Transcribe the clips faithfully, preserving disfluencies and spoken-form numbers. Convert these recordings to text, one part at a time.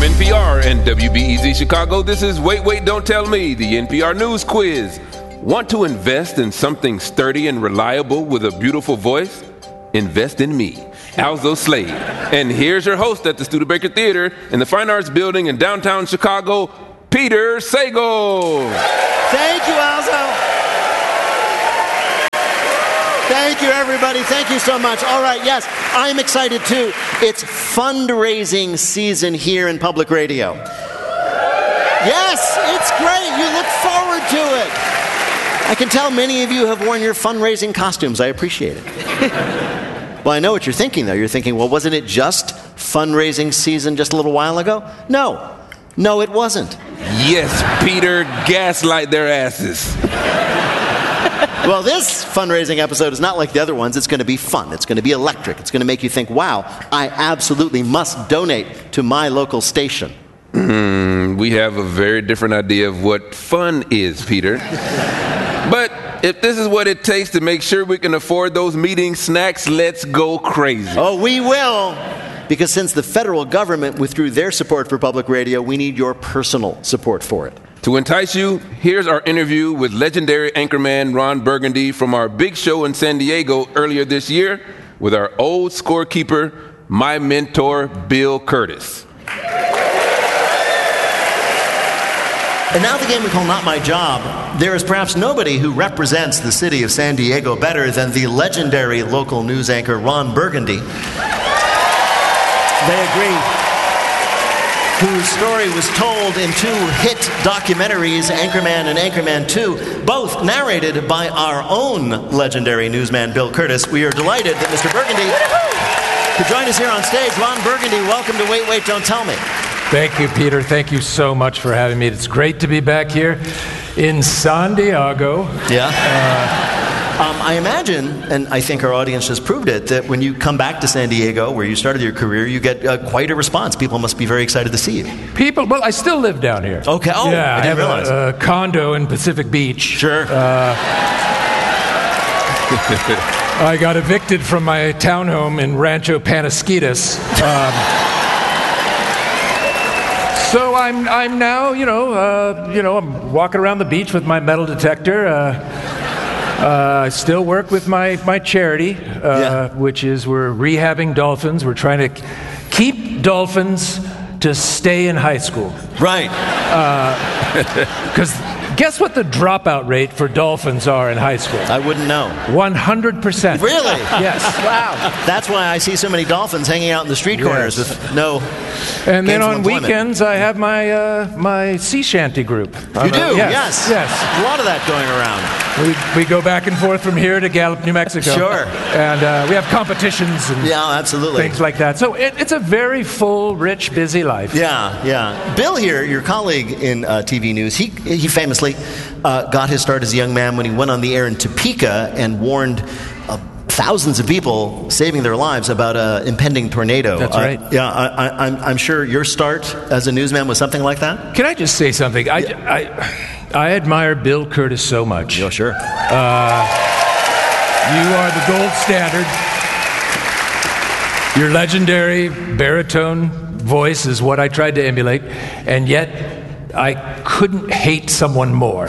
N P R and W B E Z Chicago, this is Wait, Wait, Don't Tell Me, the N P R News Quiz. Want to invest in something sturdy and reliable with a beautiful voice? Invest in me, Alzo Slade. And here's your host at the Studebaker Theater in the Fine Arts Building in downtown Chicago, Peter Sagal. Thank you, Alzo. Thank you, everybody. Thank you so much. All right, yes, I'm excited too. It's fundraising season here in public radio. Yes, it's great. You look forward to it. I can tell many of you have worn your fundraising costumes. I appreciate it. Well, I know what you're thinking, though. You're thinking, well, wasn't it just fundraising season just a little while ago? No. No, it wasn't. Yes, Peter, gaslight their asses. Well, this fundraising episode is not like the other ones. It's going to be fun. It's going to be electric. It's going to make you think, wow, I absolutely must donate to my local station. Mm, we have a very different idea of what fun is, Peter. But if this is what it takes to make sure we can afford those meeting snacks, let's go crazy. Oh, we will. Because since the federal government withdrew their support for public radio, we need your personal support for it. To entice you, here's our interview with legendary anchorman Ron Burgundy from our big show in San Diego earlier this year with our old scorekeeper, my mentor, Bill Curtis. And now the game we call Not My Job. There is perhaps nobody who represents the city of San Diego better than the legendary local news anchor Ron Burgundy. They agree. Whose story was told in two hit documentaries, Anchorman and Anchorman two, both narrated by our own legendary newsman, Bill Curtis. We are delighted that Mister Burgundy could join us here on stage. Ron Burgundy, welcome to Wait, Wait, Don't Tell Me. Thank you, Peter. Thank you so much for having me. It's great to be back here in San Diego. Yeah. Uh, Um, I imagine, and I think our audience has proved it, that when you come back to San Diego, where you started your career, you get uh, quite a response. People must be very excited to see you. People, well, I still live down here. Okay. Oh, yeah, I didn't have realize. A, a condo in Pacific Beach. Sure. Uh, I got evicted from my townhome in Rancho Panasquitas. Um, so I'm, I'm now, you know, uh, you know, I'm walking around the beach with my metal detector. Uh, Uh, I still work with my, my charity, uh, yeah. which is we're rehabbing dolphins. We're trying to keep dolphins to stay in high school. Right. Because uh, guess what the dropout rate for dolphins are in high school? I wouldn't know. one hundred percent. Really? Yes. Wow. That's why I see so many dolphins hanging out in the street corners yes. with no And then on employment. weekends, I have my uh, my sea shanty group. You do? Yes. Yes. Yes. A lot of that going around. We, we go back and forth from here to Gallup, New Mexico. Sure. And uh, we have competitions and yeah, absolutely. things like that. So it, it's a very full, rich, busy life. Yeah, yeah. Bill here, your colleague in uh, T V news, he he famously uh, got his start as a young man when he went on the air in Topeka and warned uh, thousands of people, saving their lives, about an impending tornado. That's right. Uh, yeah, I, I, I'm, I'm sure your start as a newsman was something like that? Can I just say something? I, Yeah. I, I admire Bill Curtis so much. Yeah, sure. Uh, you are the gold standard. Your legendary baritone voice is what I tried to emulate, and yet I couldn't hate someone more.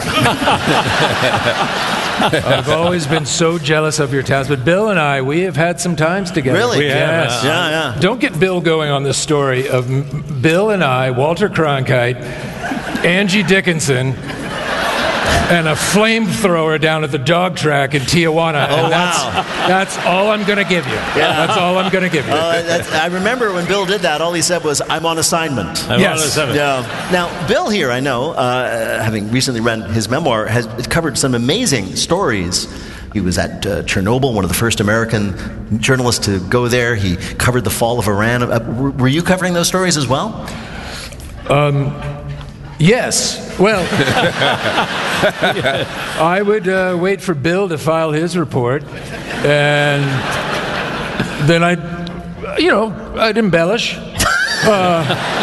I've always been so jealous of your talents, but Bill and I, we have had some times together. Really? We have. Yes. Yeah, yeah. Don't get Bill going on this story of M- Bill and I, Walter Cronkite, Angie Dickinson, and a flamethrower down at the dog track in Tijuana. Oh, and that's, wow. That's all I'm going to give you. Yeah. That's all I'm going to give you. Uh, that's, I remember when Bill did that, all he said was, I'm on assignment. I'm yes. on assignment. Yeah. Now, Bill here, I know, uh, having recently read his memoir, has covered some amazing stories. He was at uh, Chernobyl, one of the first American journalists to go there. He covered the fall of Iran. Uh, were you covering those stories as well? Um... Yes. Well, I would uh, wait for Bill to file his report, and then I'd, you know, I'd embellish. Uh,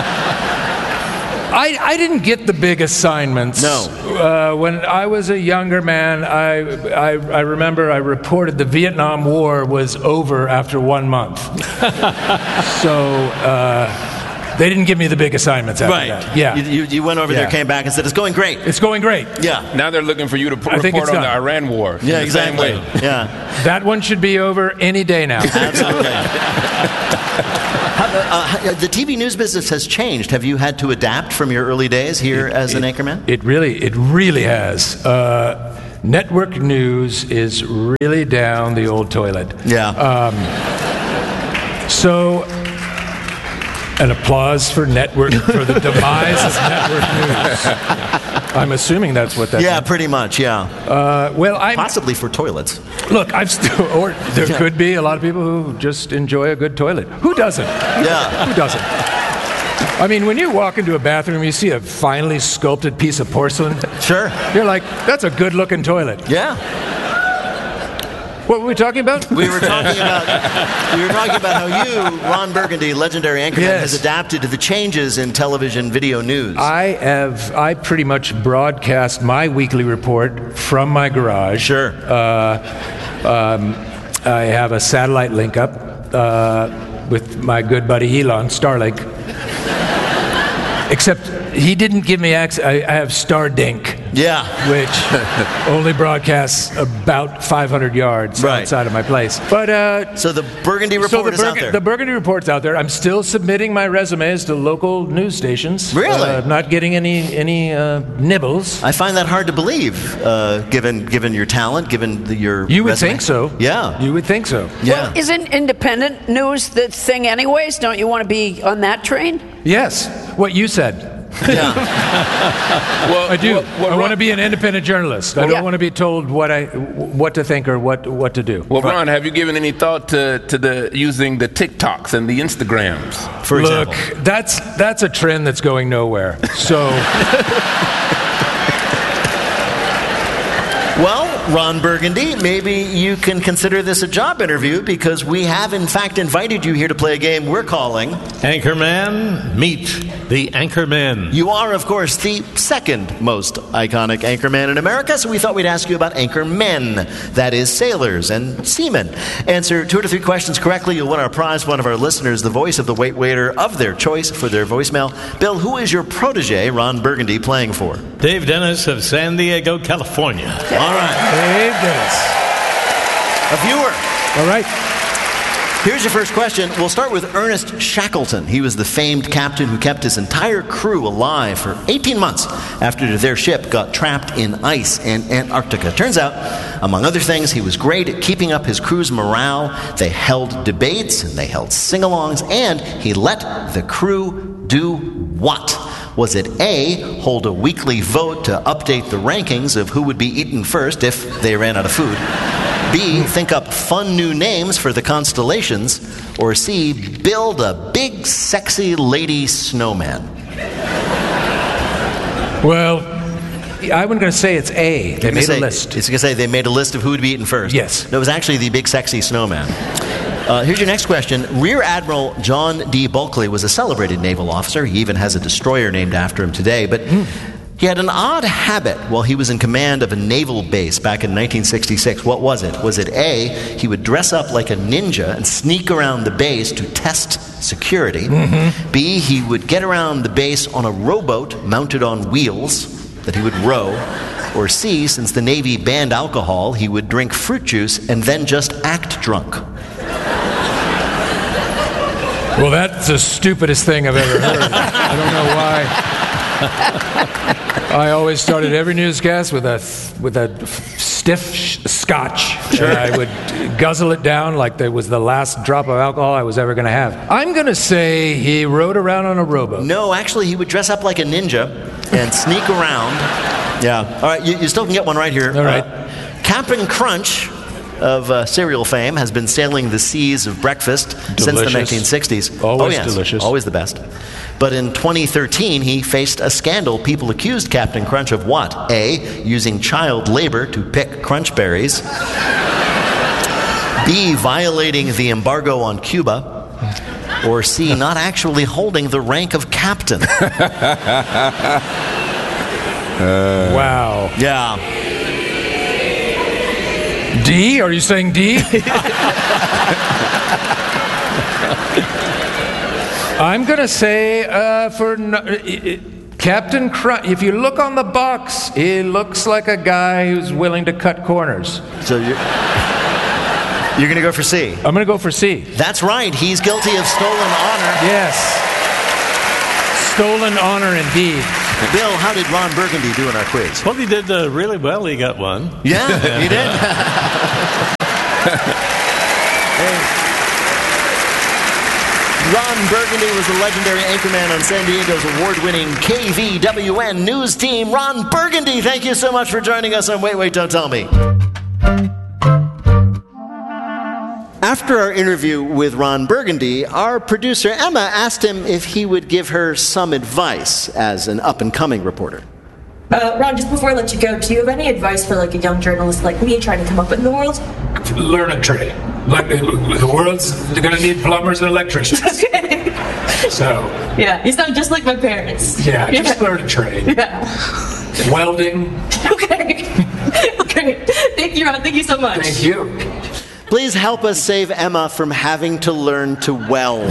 I, I didn't get the big assignments. No. Uh, when I was a younger man, I, I, I remember I reported the Vietnam War was over after one month. so... Uh, they didn't give me the big assignments after Right. that. Yeah. You, you, you went over Yeah. there, came back, and said, it's going great. It's going great. Yeah. Now they're looking for you to p- I think report it's on the done. Iran war. Yeah, in the same exactly. way. Yeah. That one should be over any day now. Absolutely. How, uh, the T V news business has changed. Have you had to adapt from your early days here It- as an it- anchorman? It really, it really has. Uh, network news is really down the old toilet. Yeah. Um, so, an applause for network for the demise of network news. I'm assuming that's what that. yeah, meant. pretty much. Yeah. Uh, well, I Possibly for toilets. look. I've still, or there Yeah. could be a lot of people who just enjoy a good toilet. Who doesn't? Yeah. Who doesn't? I mean, when you walk into a bathroom, you see a finely sculpted piece of porcelain. Sure. You're like, that's a good-looking toilet. Yeah. What were we talking about? We were talking about we were talking about how you, Ron Burgundy, legendary anchorman, Yes. has adapted to the changes in television video news. I have. I pretty much broadcast my weekly report from my garage. Sure. Uh, um, I have a satellite link up uh, with my good buddy Elon Starlink. Except he didn't give me access. I, I have Stardink, yeah. which only broadcasts about five hundred yards Right. outside of my place. But uh, So the Burgundy report so the, is out Burg- there. the Burgundy Report's out there. I'm still submitting my resumes to local news stations. Really? Uh, not getting any any uh, nibbles. I find that hard to believe, uh, given given your talent, given the, your. You would resume. think so. Yeah. You would think so. Yeah. Well, isn't independent news the thing anyways? Don't you want to be on that train? Yes. What you said. yeah. Well, I do. well, well, I want to Ron- be an independent journalist. I don't Yeah. want to be told what I what to think or what what to do. Well, Ron, have you given any thought to, to the using the TikToks and the Instagrams? For Look, example. that's that's a trend that's going nowhere. So Well, Ron Burgundy, maybe you can consider this a job interview because we have, in fact, invited you here to play a game we're calling. Anchorman, meet the Anchorman. You are, of course, the second most iconic anchorman in America, so we thought we'd ask you about anchormen, that is, sailors and seamen. Answer two or three questions correctly, you'll win our prize, one of our listeners, the voice of the wait waiter of their choice for their voicemail. Bill, who is your protege, Ron Burgundy, playing for? Dave Dennis of San Diego, California. All right. Dave Dennis. A viewer. All right. Here's your first question. We'll start with Ernest Shackleton. He was the famed captain who kept his entire crew alive for eighteen months after their ship got trapped in ice in Antarctica. Turns out, among other things, he was great at keeping up his crew's morale. They held debates, and they held sing-alongs, and he let the crew do what? Was it A, hold a weekly vote to update the rankings of who would be eaten first if they ran out of food? B, think up fun new names for the constellations? Or C, build a big, sexy lady snowman? Well, I'm going to say it's A. They made say, a list. It's going to say they made a list of who would be eaten first. Yes. No, it was actually the big, sexy snowman. Uh, here's your next question. Rear Admiral John D. Bulkley was a celebrated naval officer. He even has a destroyer named after him today. But he had an odd habit while he was in command of a naval base back in nineteen sixty-six. What was it? Was it A, he would dress up like a ninja and sneak around the base to test security? Mm-hmm. B, he would get around the base on a rowboat mounted on wheels that he would row? Or C, since the Navy banned alcohol, he would drink fruit juice and then just act drunk? Well, that's the stupidest thing I've ever heard. I don't know why. I always started every newscast with a with a stiff sh- scotch. Sure. And I would guzzle it down like there was the last drop of alcohol I was ever going to have. I'm going to say he rode around on a rowboat. No, actually, he would dress up like a ninja and sneak around. Yeah. All right, you, you still can get one right here. All right. Uh, Captain Crunch of uh, cereal fame has been sailing the seas of breakfast since the Delicious. nineteen sixties. Always oh, yes, delicious. Always the best. But in twenty thirteen, he faced a scandal. People accused Captain Crunch of what? A, using child labor to pick crunch berries. B, violating the embargo on Cuba. Or C, not actually holding the rank of captain. Wow. Yeah. D? Are you saying D? I'm going to say uh, for no, it, it, Captain Crunch. If you look on the box, he looks like a guy who's willing to cut corners. So you're, you're going to go for C? I'm going to go for C. That's right. He's guilty of stolen honor. Yes. Stolen honor indeed. Bill, how did Ron Burgundy do in our quiz? Well, he did uh, really well. He got one. Yeah, he did. Hey. Ron Burgundy was the legendary anchorman on San Diego's award-winning K V W N news team. Ron Burgundy, thank you so much for joining us on Wait, Wait, Don't Tell Me. After our interview with Ron Burgundy, our producer Emma asked him if he would give her some advice as an up-and-coming reporter. Uh, Ron, just before I let you go, do you have any advice for like a young journalist like me trying to come up in the world? Learn a trade. Like the world's going to need plumbers and electricians. Okay. So. Yeah, you sound just like my parents. Yeah, just yeah. learn a trade. Yeah. Welding. Okay. Okay. Thank you, Ron. Thank you so much. Thank you. Please help us save Emma from having to learn to weld.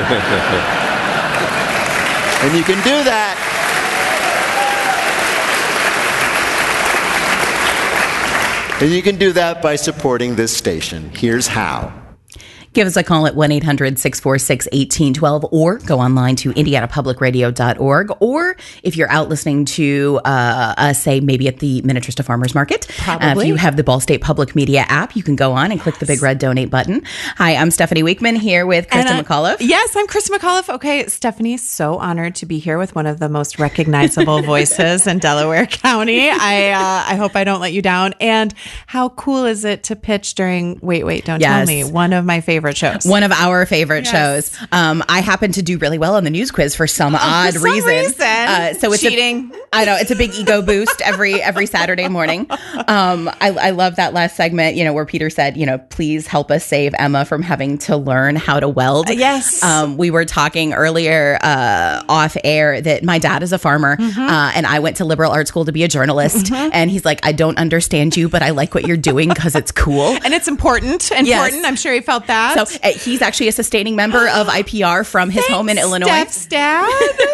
And you can do that. And you can do that by supporting this station. Here's how. Give us a call at one eight hundred six four six one eight one two or go online to indiana public radio dot org. Or if you're out listening to uh, us, say, maybe at the Minnetrista Farmers Market, Probably. Uh, if you have the Ball State Public Media app, you can go on and click the big red donate button. Hi, I'm Stephanie Weekman here with Krista And, uh, McAuliffe. Yes, I'm Krista McAuliffe. Okay, Stephanie, so honored to be here with one of the most recognizable voices in Delaware County. I uh, I hope I don't let you down. And how cool is it to pitch during Wait, Wait, Don't Yes. Tell Me, one of my favorite shows. One of our favorite Yes. shows. Um, I happen to do really well on the news quiz for some odd some reason. reason. Uh, so it's Cheating. A, I know it's a big ego boost every every Saturday morning. Um, I, I love that last segment. You know where Peter said, you know, please help us save Emma from having to learn how to weld. Uh, yes. Um, we were talking earlier uh, off air that my dad is a farmer, Mm-hmm. uh, and I went to liberal arts school to be a journalist. Mm-hmm. And he's like, I don't understand you, but I like what you're doing because it's cool. And it's important. Important. Yes. I'm sure he felt that. So uh, he's actually a sustaining member of I P R from his home in Illinois. Steph's dad.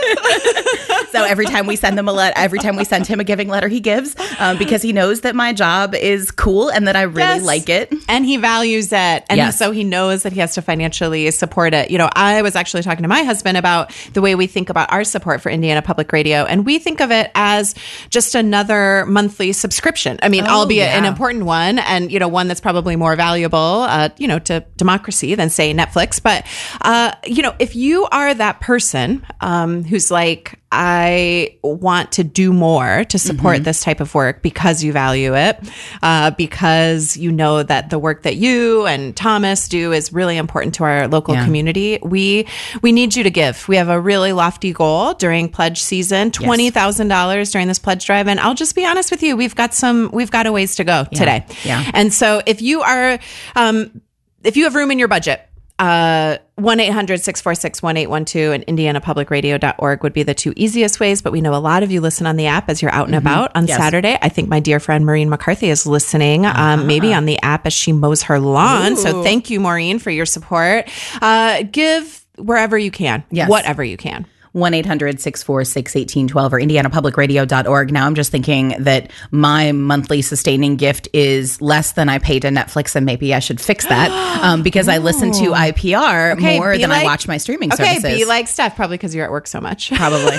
So every time we send them a letter, every time we send him a giving letter, he gives um, because he knows that my job is cool and that I really Yes. like it. And he values it. And Yes. so he knows that he has to financially support it. You know, I was actually talking to my husband about the way we think about our support for Indiana Public Radio. And we think of it as just another monthly subscription. I mean, Oh, albeit yeah. an important one and, you know, one that's probably more valuable, uh, you know, to democracy than, say, Netflix. But, uh, you know, if you are that person um, who's like, I want to do more to support Mm-hmm. this type of work because you value it, uh, because you know that the work that you and Thomas do is really important to our local Yeah. community. We we need you to give. We have a really lofty goal during pledge season, twenty thousand dollars during this pledge drive. And I'll just be honest with you, we've got some, we've got a ways to go Yeah. today. Yeah. And so if you are, um, if you have room in your budget, Uh, one eight hundred six four six one eight one two and indiana public radio dot org would be the two easiest ways. But we know a lot of you listen on the app as you're out and about on Yes. Saturday. I think my dear friend Maureen McCarthy is listening, um, maybe on the app as she mows her lawn. So Ooh. thank you, Maureen, for your support. Uh, give wherever you can, Yes. whatever you can. one eight hundred six four six one eight one two or indiana public radio dot org. Now I'm just thinking that my monthly sustaining gift is less than I pay to Netflix, and maybe I should fix that um, because I listen to I P R Okay, more be than like- I watch my streaming Okay, services. be like Steph, probably because you're at work so much. Probably.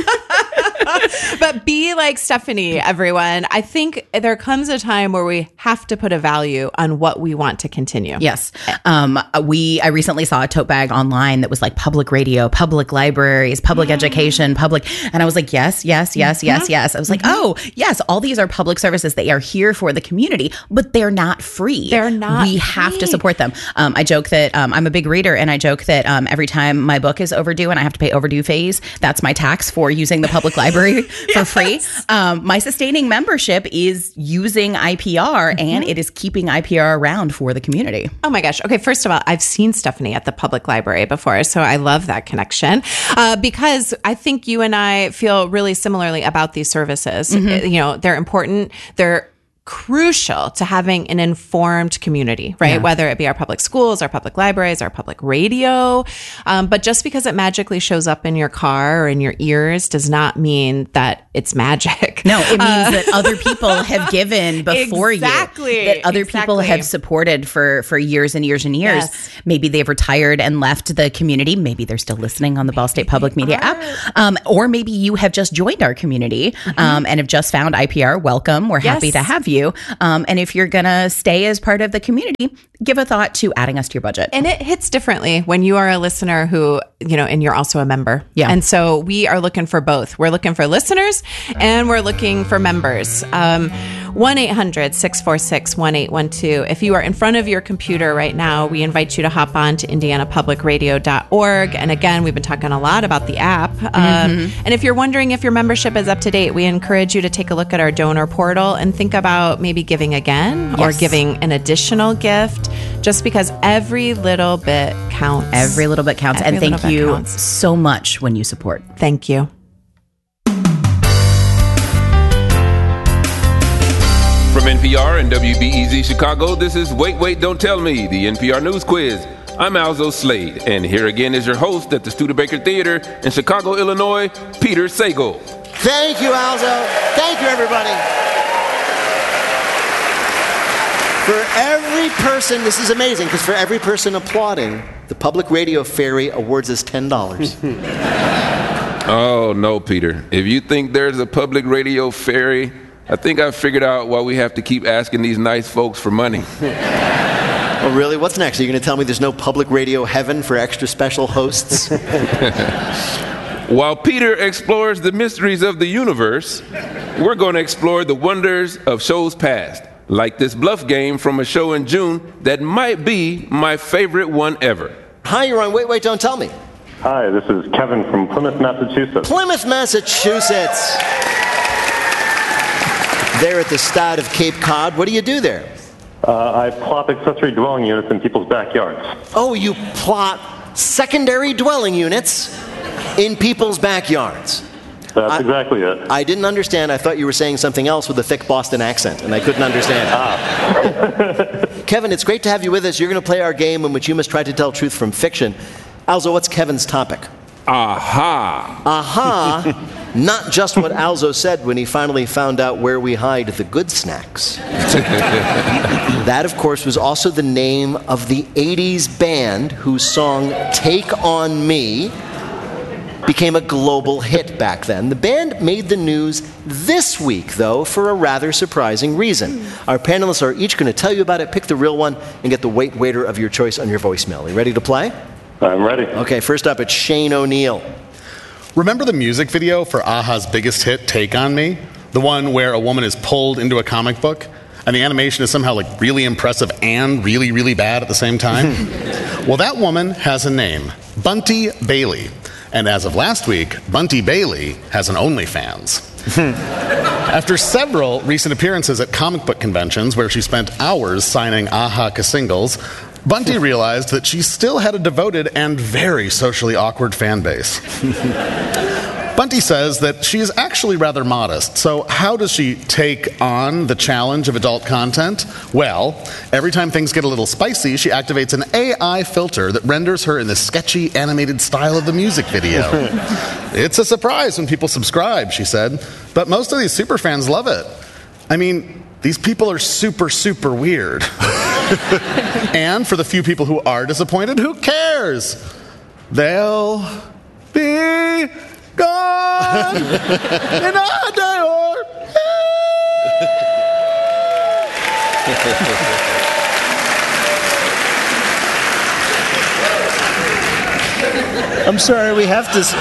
But be like Stephanie, everyone. I think there comes a time where we have to put a value on what we want to continue. Yes. Um, we, I recently saw a tote bag online that was like public radio, public libraries, public education, public. And I was like, yes, yes, yes, yes, yes. I was like, oh, yes, all these are public services. They are here for the community, but they're not free. They're not We have to free. support them. Um, I joke that um, I'm a big reader, and I joke that um, every time my book is overdue and I have to pay overdue fees, that's my tax for using the public library for free. Um, my sustaining membership is using I P R, and it is keeping I P R around for the community. Oh my gosh. Okay. First of all, I've seen Stephanie at the public library before, so I love that connection uh, because I think you and I feel really similarly about these services. You know, they're important. They're crucial to having an informed community, right? Yeah. Whether it be our public schools, our public libraries, our public radio. Um, but just because it magically shows up in your car or in your ears does not mean that it's magic. No, it means uh, that other people have given before exactly, you. That other exactly. people have supported for, for years and years and years. Yes. Maybe they've retired and left the community. Maybe they're still listening on the Ball State Public Media are. app. Um, or maybe you have just joined our community mm-hmm. um, and have just found I P R. Welcome. We're yes. happy to have you. Um, and if you're going to stay as part of the community, give a thought to adding us to your budget. And it hits differently when you are a listener who, you know, and you're also a member. Yeah. And so we are looking for both. We're looking for listeners and we're looking for members. Um, one eight hundred six four six one eight one two. If you are in front of your computer right now, we invite you to hop on to indiana public radio dot org. And again, we've been talking a lot about the app. Mm-hmm. Um, and if you're wondering if your membership is up to date, we encourage you to take a look at our donor portal and think about maybe giving again yes. or giving an additional gift, just because every little bit counts. Every little bit counts. Every and thank you counts. so much when you support. Thank you. From N P R and W B E Z Chicago, this is Wait, Wait, Don't Tell Me, the N P R News Quiz. I'm Alzo Slade, and here again is your host at the Studebaker Theater in Chicago, Illinois, Peter Sagal. Thank you, Alzo. Thank you, everybody. For every person, this is amazing, because for every person applauding, the Public Radio Fairy awards us ten dollars. Oh, no, Peter. If you think there's a Public Radio Fairy, I think I've figured out why we have to keep asking these nice folks for money. Oh, really? What's next? Are you going to tell me there's no public radio heaven for extra special hosts? While Peter explores the mysteries of the universe, we're going to explore the wonders of shows past, like this bluff game from a show in June that might be my favorite one ever. Hi, you're on Wait, Wait, Don't Tell Me. Hi, this is Kevin from Plymouth, Massachusetts. Plymouth, Massachusetts. There at the Stad of Cape Cod. What do you do there? Uh, I plot accessory dwelling units in people's backyards. Oh, you plot secondary dwelling units in people's backyards. That's I, exactly it. I didn't understand. I thought you were saying something else with a thick Boston accent, and I couldn't understand. Ah. Kevin, it's great to have you with us. You're going to play our game in which you must try to tell truth from fiction. Alzo, what's Kevin's topic? Aha. Aha. Not just what Alzo said when he finally found out where we hide the good snacks. That, of course, was also the name of the eighties band whose song Take On Me became a global hit back then. The band made the news this week, though, for a rather surprising reason. Our panelists are each going to tell you about it, pick the real one, and get the wait waiter of your choice on your voicemail. Are you ready to play? I'm ready. Okay, first up, it's Shane O'Neill. Remember the music video for Aha's biggest hit, Take On Me? The one where a woman is pulled into a comic book? And the animation is somehow like really impressive and really, really bad at the same time? Well, that woman has a name, Bunty Bailey. And as of last week, Bunty Bailey has an OnlyFans. After several recent appearances at comic book conventions where she spent hours signing Aha singles, Bunty realized that she still had a devoted and very socially awkward fan base. Bunty says that she is actually rather modest, so how does she take on the challenge of adult content? Well, every time things get a little spicy, she activates an A I filter that renders her in the sketchy, animated style of the music video. It's a surprise when people subscribe, she said, but most of these superfans love it. I mean, these people are super, super weird. And for the few people who are disappointed, who cares? They'll be gone in a day or I'm sorry, we have to...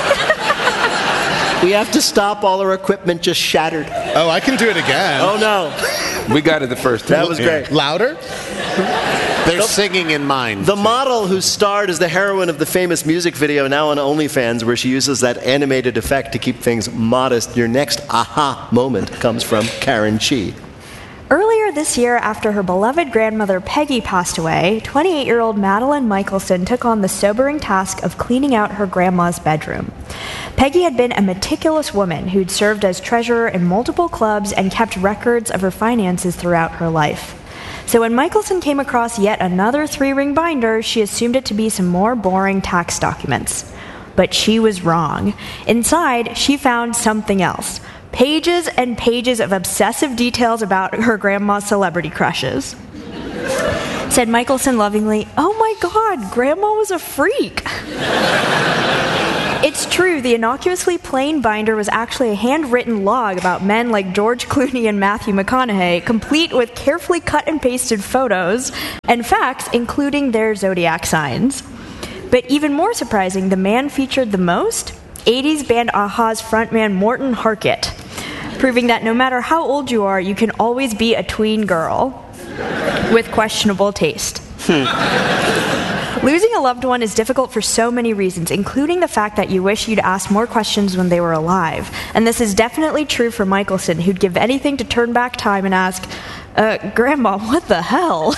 We have to stop. All our equipment just shattered. Oh, I can do it again. Oh, no. We got it the first time. That was great. Louder? They're singing in mind. The model who starred as the heroine of the famous music video now on OnlyFans, where she uses that animated effect to keep things modest. Your next aha moment comes from Karen Chi. Earlier this year, after her beloved grandmother Peggy passed away, twenty-eight-year-old Madeline Michelson took on the sobering task of cleaning out her grandma's bedroom. Peggy had been a meticulous woman who'd served as treasurer in multiple clubs and kept records of her finances throughout her life. So when Michelson came across yet another three-ring binder, she assumed it to be some more boring tax documents. But she was wrong. Inside, she found something else. Pages and pages of obsessive details about her grandma's celebrity crushes. Said Michelson lovingly, "Oh my God, Grandma was a freak." It's true, the innocuously plain binder was actually a handwritten log about men like George Clooney and Matthew McConaughey, complete with carefully cut and pasted photos and facts, including their zodiac signs. But even more surprising, the man featured the most? eighties band a-ha's frontman Morten Harket, proving that no matter how old you are, you can always be a tween girl with questionable taste. Losing a loved one is difficult for so many reasons, including the fact that you wish you'd asked more questions when they were alive. And this is definitely true for Michelson, who'd give anything to turn back time and ask, uh, Grandma, what the hell?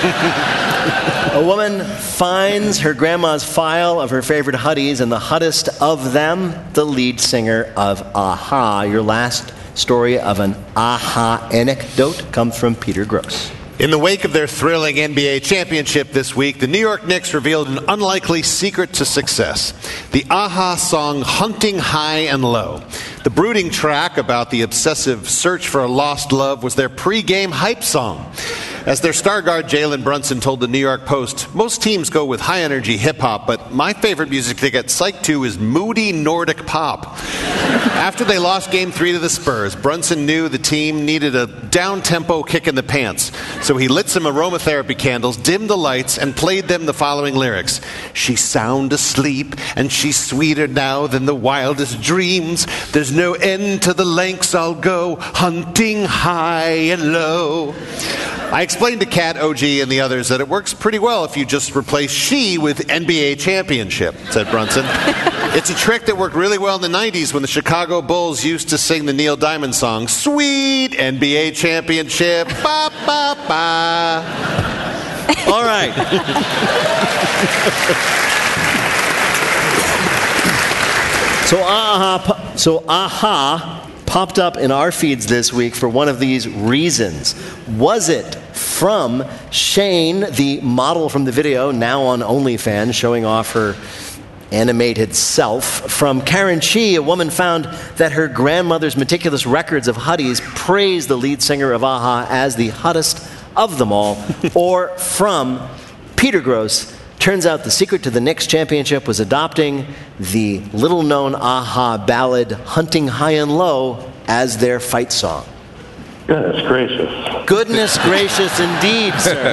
A woman finds her grandma's file of her favorite hotties, and the hottest of them, the lead singer of a-ha. Your last story of an a-ha anecdote comes from Peter Gross. In the wake of their thrilling N B A championship this week, the New York Knicks revealed an unlikely secret to success: the a-ha song Hunting High and Low. The brooding track about the obsessive search for a lost love was their pre-game hype song. As their star guard Jalen Brunson told the New York Post, "Most teams go with high-energy hip-hop, but my favorite music to get psyched to is moody Nordic pop." After they lost Game three to the Spurs, Brunson knew the team needed a down-tempo kick in the pants, so he lit some aromatherapy candles, dimmed the lights, and played them the following lyrics: "She's sound asleep, and she's sweeter now than the wildest dreams. There's no end to the lengths I'll go, hunting high and low." I explained to Kat, O G, and the others that it works pretty well if you just replace she with N B A championship, said Brunson. It's a trick that worked really well in the nineties when the Chicago Bulls used to sing the Neil Diamond song, "Sweet N B A championship, ba ba ba." All right. So a-ha, so a-ha popped up in our feeds this week for one of these reasons. Was it from Shane, the model from the video, now on OnlyFans, showing off her animated self? From Karen Chi, a woman found that her grandmother's meticulous records of hotties praised the lead singer of a-ha as the hottest of them all? Or from Peter Gross, turns out the secret to the Knicks championship was adopting the little-known a-ha ballad Hunting High and Low as their fight song. Goodness gracious. Goodness gracious indeed, sir.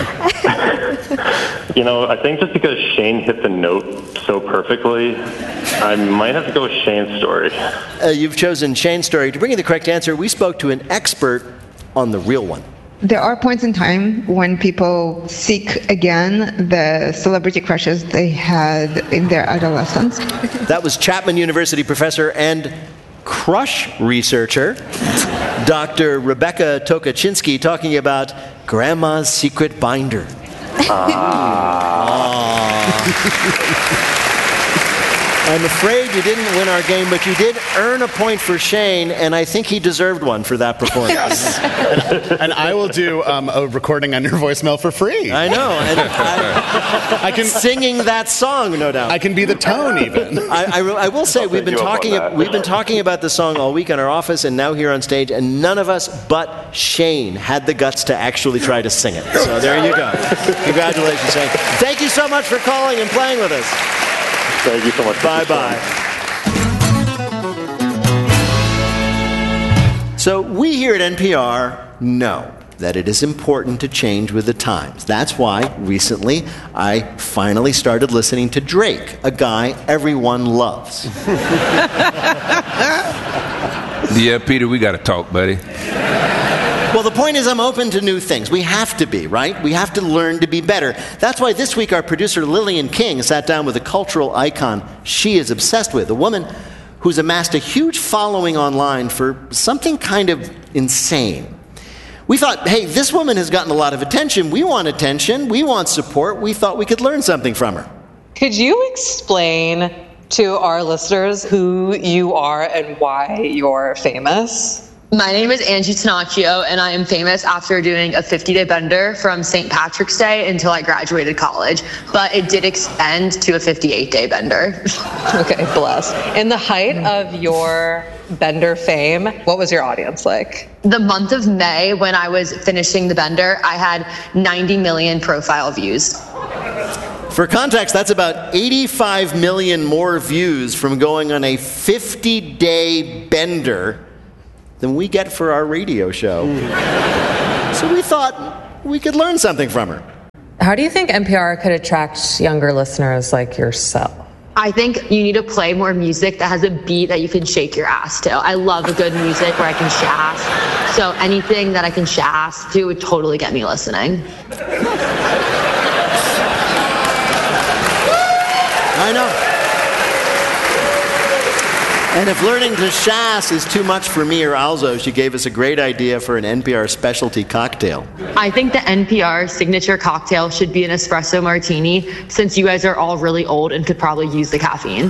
You know, I think just because Shane hit the note so perfectly, I might have to go with Shane's story. Uh, you've chosen Shane's story. To bring you the correct answer, we spoke to an expert on the real one. There are points in time when people seek again the celebrity crushes they had in their adolescence. That was Chapman University professor and crush researcher, Doctor Rebecca Tokaczynski, talking about Grandma's secret binder. Ah. I'm afraid you didn't win our game, but you did earn a point for Shane, and I think he deserved one for that performance. Yes. and, and I will do um, a recording on your voicemail for free. I know. And I, I can singing that song, no doubt. I can be the tone, even. I, I, I will say I'll we've been talking. We've been talking about the song all week in our office, and now here on stage, and none of us but Shane had the guts to actually try to sing it. So there you go. Congratulations, Shane. Thank you so much for calling and playing with us. Thank you so much. Bye-bye. So we here at N P R know that it is important to change with the times. That's why recently I finally started listening to Drake, a guy everyone loves. Yeah, Peter, we got to talk, buddy. Well, the point is I'm open to new things. We have to be, right? We have to learn to be better. That's why this week our producer Lillian King sat down with a cultural icon she is obsessed with, a woman who's amassed a huge following online for something kind of insane. We thought, hey, this woman has gotten a lot of attention. We want attention. We want support. We thought we could learn something from her. Could you explain to our listeners who you are and why you're famous? My name is Angie Tanacchio, and I am famous after doing a fifty-day bender from Saint Patrick's Day until I graduated college. But it did extend to a fifty-eight day bender. Okay, bless. In the height of your bender fame, what was your audience like? The month of May, when I was finishing the bender, I had ninety million profile views. For context, that's about eighty-five million more views from going on a fifty day bender than we get for our radio show. So we thought we could learn something from her. How do you think N P R could attract younger listeners like yourself? I think you need to play more music that has a beat that you can shake your ass to. I love a good music where I can shaft. So anything that I can shaft to would totally get me listening. I know. And if learning to shas is too much for me or Alzo, she gave us a great idea for an N P R specialty cocktail. I think the N P R signature cocktail should be an espresso martini, since you guys are all really old and could probably use the caffeine.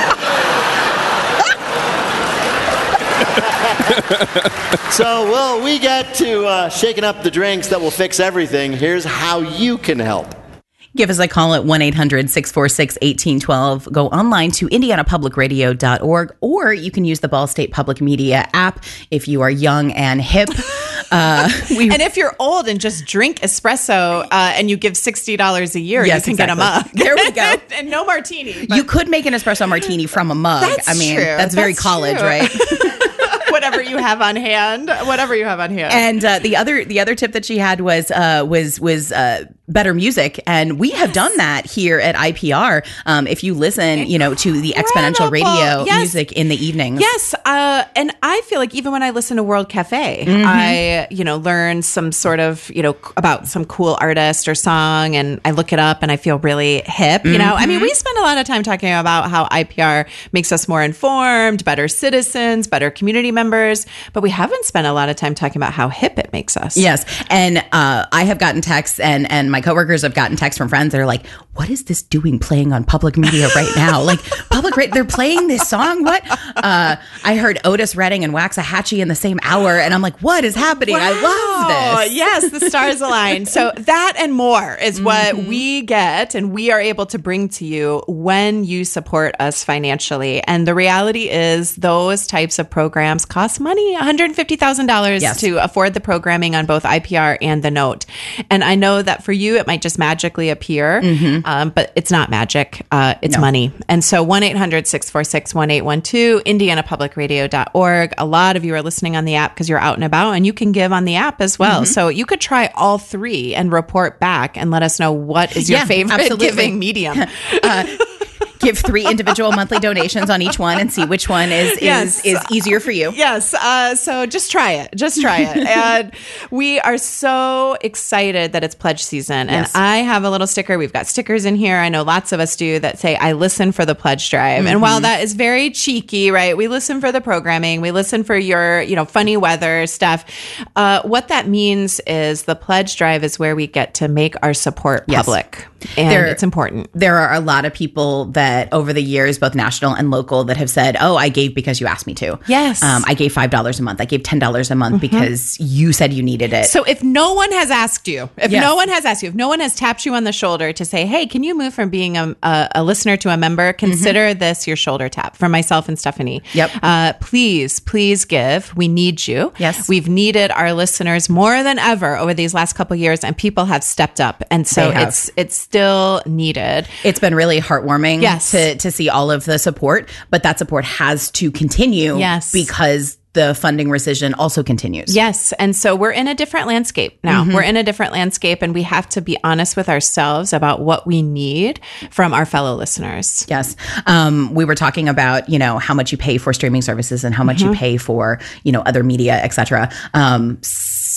So, well, we get to uh, shaking up the drinks that will fix everything. Here's how you can help. Give us a call at one eight hundred six four six one eight one two. Go online to indiana public radio dot org, or you can use the Ball State Public Media app if you are young and hip. Uh, we, and if you're old and just drink espresso uh, and you give sixty dollars a year, yes, you can exactly. get a mug. There we go. And no martini. But you could make an espresso martini from a mug. That's I mean, true. that's very That's college, true. right? Whatever you have on hand, whatever you have on hand. And uh, the other the other tip that she had was uh, was was uh, better music, and we have done that here at I P R. Um, if you listen, you know, to the exponential radio yes. music in the evenings. Yes, uh, and I feel like even when I listen to World Cafe, Mm-hmm. I you know learn some sort of you know about some cool artist or song, and I look it up and I feel really hip. You know, I mean, we spend a lot of time talking about how I P R makes us more informed, better citizens, better community members, but we haven't spent a lot of time talking about how hip it makes us. Yes, and uh, I have gotten texts, and and my coworkers have gotten texts from friends that are like, "What is this doing playing on public media right now? Like public radio, they're playing this song. What?" Uh, I heard Otis Redding and Waxahachie in the same hour, and I'm like, "What is happening? Wow. I love this." Yes, the stars align. So that and more is what mm-hmm. we get, and we are able to bring to you when you support us financially. And the reality is, those types of programs cost money, one hundred fifty thousand dollars yes. to afford the programming on both I P R and The Note. And I know that for you, it might just magically appear, mm-hmm. um, but it's not magic. Uh, it's no. money. And so one eight hundred six four six one eight one two, indiana public radio dot org. A lot of you are listening on the app because you're out and about, and you can give on the app as well. Mm-hmm. So you could try all three and report back and let us know what is your yeah, favorite absolutely. giving medium. uh, give three individual monthly donations on each one and see which one is yes. is, is easier for you. Yes. Uh, so just try it. Just try it. And we are so excited that it's pledge season. And yes. I have a little sticker. We've got stickers in here. I know lots of us do that say, I listen for the pledge drive. Mm-hmm. And while that is very cheeky, right? We listen for the programming. We listen for your, you know, funny weather stuff. Uh, what that means is the pledge drive is where we get to make our support yes. public. And there, it's important. There are a lot of people that over the years, both national and local, that have said, oh, I gave because you asked me to. Yes. Um, I gave five dollars a month. I gave ten dollars a month mm-hmm. because you said you needed it. So if no one has asked you, if yes. no one has asked you, if no one has tapped you on the shoulder to say, hey, can you move from being a, a, a listener to a member? Consider mm-hmm. this your shoulder tap from myself and Stephanie. Yep. Uh, please, please give. We need you. Yes. We've needed our listeners more than ever over these last couple of years, and people have stepped up. And so it's it's still needed. It's been really heartwarming yes. to, to see all of the support, but that support has to continue yes. because the funding rescission also continues. Yes. And so we're in a different landscape now. Mm-hmm. We're in a different landscape, and we have to be honest with ourselves about what we need from our fellow listeners. Yes. Um, we were talking about, you know, how much you pay for streaming services and how much mm-hmm. you pay for, you know, other media, et cetera. Um,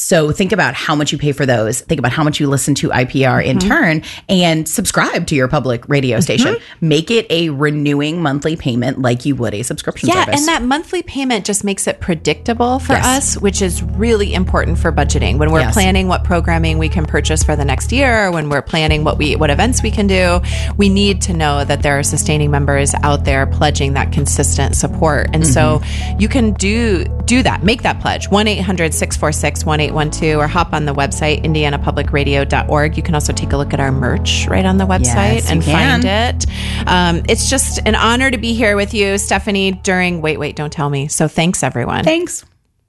So think about how much you pay for those. Think about how much you listen to I P R in Mm-hmm. turn, and subscribe to your public radio station. Mm-hmm. Make it a renewing monthly payment like you would a subscription Yeah, service. and that monthly payment just makes it predictable for Yes. us, which is really important for budgeting. When we're Yes. planning what programming we can purchase for the next year, when we're planning what we what events we can do, we need to know that there are sustaining members out there pledging that consistent support. And so you can do do that. Make that pledge. one eight hundred six four six one eight one two or hop on the website indiana public radio dot org. You can also take a look at our merch right on the website Yes, you and can. find it. Um, it's just an honor to be here with you, Stephanie, during Wait, Wait, Don't Tell Me. So thanks, everyone. Thanks.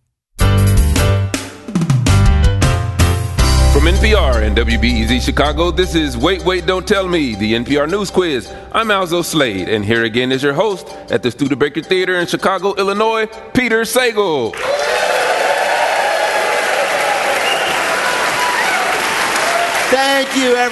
From N P R and W B E Z Chicago, this is Wait, Wait, Don't Tell Me, the N P R News Quiz. I'm Alzo Slade, and here again is your host at the Studebaker Theater in Chicago, Illinois, Peter Sagal. Thank you, everyone.